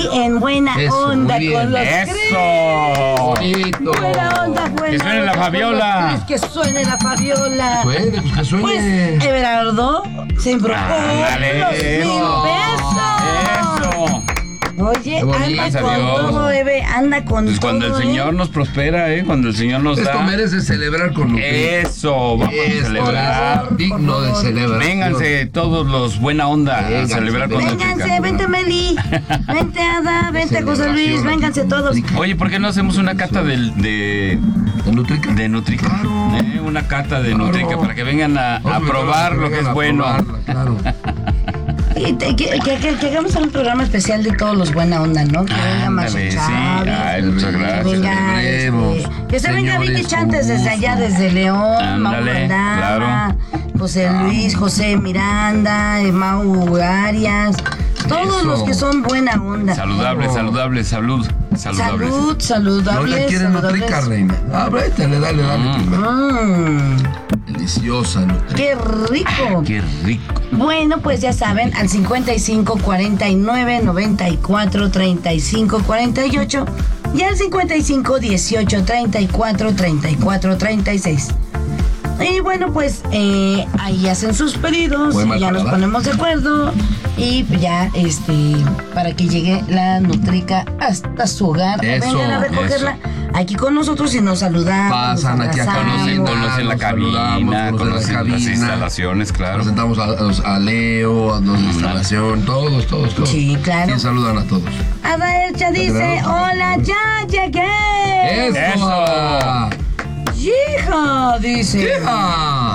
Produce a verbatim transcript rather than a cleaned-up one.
en buena Eso, onda muy bien. con los ¡Eso! Cris. Buena onda, buena Que suene la onda con Fabiola. los Cris, que suene la Fabiola. Suene, pues que suene. Pues Everardo se embrujó Ándale, los mil eso. pesos. Eso. Oye, Qué bonito. anda Gracias a con Dios. todo, Eve, anda con Pues todo. cuando el Señor ¿eh? nos prospera, ¿eh? Cuando el Señor nos Esto da. merece celebrar con Nutri. Eso, vamos a Esto celebrar. es digno de celebrar. Vénganse todos los buena onda Vénganse, a celebrar con Vénganse, Nutrica. vente Meli, vente Ada, vente José Luis, Celebración vénganse aquí con todos. Nutrica. Oye, ¿por qué no hacemos una cata del- de, ¿De Nutrica? de Nutrica? Claro. ¿Eh? Una cata de Claro. Nutrica para que vengan a, a Vamos probar lo que vengan es a bueno. probarla, Claro. Y te- que, que- que- que hagamos un programa especial de todos los buena onda, ¿no? Que venga Marcia Ándale, sí. Chávez, Ay, muchas que gracias. venga, celebremos. este, que se venga Señores, Vicky Chantes con desde gusto. allá, desde León, Mau Ándale, Aldama, José Luis, José Miranda, eh, Mau Arias, todos Eso. los que son buena onda. Saludable, Claro. saludable, salud. Saludable. Salud, No saludables, te quieren saludables. Nutrica, reina. Ah, dale, dale, dale. Mm. primero. Mm, Deliciosa Nutrica. ¡Qué rico! Qué rico. Bueno, pues ya saben, al cincuenta y cinco cuarenta y nueve noventa y cuatro treinta y cinco cuarenta y ocho y al cincuenta y cinco dieciocho treinta y cuatro treinta y cuatro treinta y seis. Y bueno, pues eh, ahí hacen sus pedidos Buen y ya nos paladar. ponemos de acuerdo y ya este para que llegue la Nutrica hasta su hogar. Eso, Vengan a recogerla aquí con nosotros y nos saludamos. Pasan nos aquí a abrazamos. Conocen, Nos conocen la saludamos, cabina, conocen la conocen las cabina. instalaciones, claro. Presentamos a, a los- a Leo, a los de instalación, todos, todos, todos. Sí, claro. Y saludan a todos. Adaelcha dice, hola, ya llegué. ¡Eso! Eso. Hija, dice. ¡Hija!